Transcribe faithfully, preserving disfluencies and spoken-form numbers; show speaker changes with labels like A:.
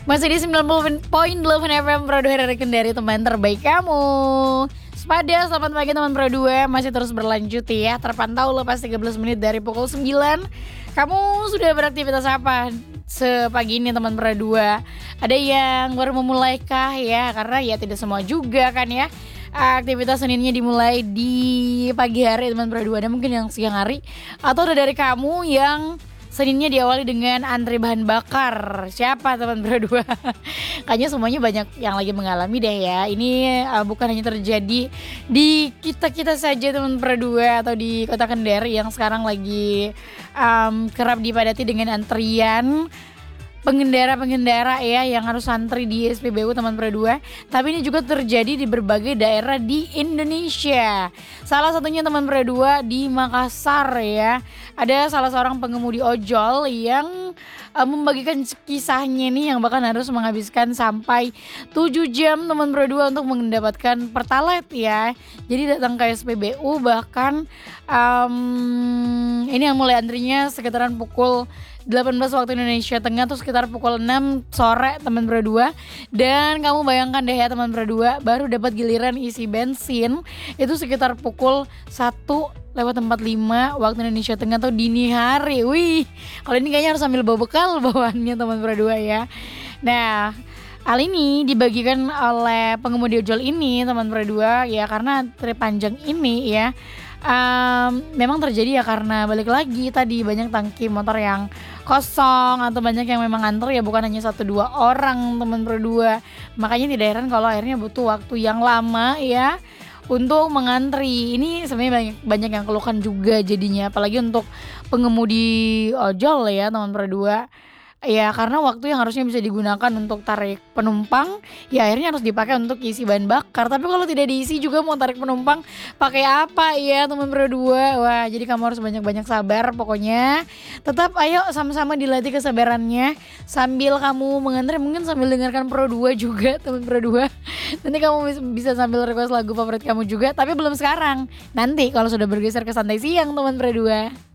A: Masih di sembilan puluh koma delapan F M Pro dua Kendari, teman terbaik kamu. Sepada selamat pagi teman Pro dua, masih terus berlanjut ya. Terpantau lepas tiga belas menit dari pukul sembilan. Kamu sudah beraktivitas apa sepagi ini teman Pro dua? Ada yang baru memulai kah ya? Karena ya tidak semua juga kan ya. Aktivitas Seninnya dimulai di pagi hari teman Pro dua. Ada mungkin yang siang hari, atau ada dari kamu yang Seninnya diawali dengan antri bahan bakar. Siapa teman Pro dua? Kayaknya semuanya banyak yang lagi mengalami deh ya. Ini uh, bukan hanya terjadi di kita-kita saja teman Pro dua, atau di Kota Kendari yang sekarang lagi um, kerap dipadati dengan antrian pengendara-pengendara ya yang harus antri di S P B U teman Pro dua. Tapi ini juga terjadi di berbagai daerah di Indonesia. Salah satunya teman Pro dua di Makassar ya. Ada salah seorang pengemudi ojol yang uh, membagikan kisahnya nih, yang bahkan harus menghabiskan sampai tujuh jam teman Pro dua untuk mendapatkan Pertalite ya. Jadi datang ke S P B U, bahkan um, ini yang mulai antrinya sekitaran pukul delapan belas waktu Indonesia Tengah, tuh sekitar pukul enam sore teman Pro dua. Dan kamu bayangkan deh ya teman Pro dua, baru dapat giliran isi bensin itu sekitar pukul satu lewat empat puluh lima waktu Indonesia Tengah atau dini hari. Wih, kalau ini kayaknya harus ambil bawa bekal bawaannya teman Pro dua ya. Nah, hal ini dibagikan oleh pengemudi ojol ini teman Pro dua ya, karena trip panjang ini ya um, memang terjadi ya karena balik lagi tadi banyak tangki motor yang kosong, atau banyak yang memang antri ya, bukan hanya satu dua orang teman Pro dua. Makanya tidak heran kalau akhirnya butuh waktu yang lama ya untuk mengantri. Ini sebenarnya banyak, banyak yang keluhkan juga jadinya, apalagi untuk pengemudi ojol ya teman Pro dua. Ya karena waktu yang harusnya bisa digunakan untuk tarik penumpang ya akhirnya harus dipakai untuk isi bahan bakar. Tapi kalau tidak diisi juga mau tarik penumpang pakai apa ya teman Pro dua? Wah, jadi kamu harus banyak-banyak sabar pokoknya. Tetap ayo sama-sama dilatih kesabarannya sambil kamu mengantri, mungkin sambil dengarkan Pro dua juga teman Pro dua. Nanti kamu bisa sambil request lagu favorit kamu juga, tapi belum sekarang. Nanti kalau sudah bergeser ke santai siang teman Pro dua.